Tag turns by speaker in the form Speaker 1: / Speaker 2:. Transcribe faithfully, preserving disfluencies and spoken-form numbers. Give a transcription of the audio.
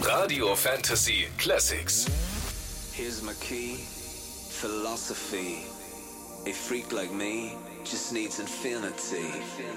Speaker 1: Radio Fantasy Classics.
Speaker 2: Here's my key, philosophy. A freak like me just needs infinity.